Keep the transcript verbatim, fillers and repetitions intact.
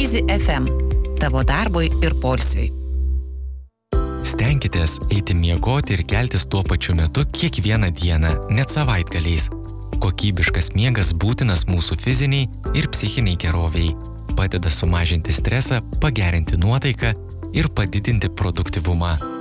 Easy F M. Tavo darbui ir poilsiui. Stenkitės eiti miegoti ir keltis tuo pačiu metu kiekvieną dieną, net savaitgaliais. Kokybiškas miegas būtinas mūsų fiziniai ir psichiniai geroviai. Padeda sumažinti stresą, pagerinti nuotaiką ir padidinti produktyvumą.